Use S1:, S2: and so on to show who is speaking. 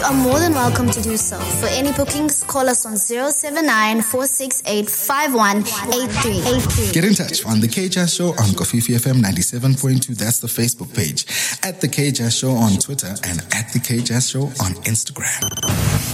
S1: are more than welcome to do so. For any bookings, call us on 079-468-5183.
S2: Get in touch on The KJazz Show on Kofifi FM 97.2. That's the Facebook page. At The KJazz Show on Twitter and at The KJazz Show on Instagram.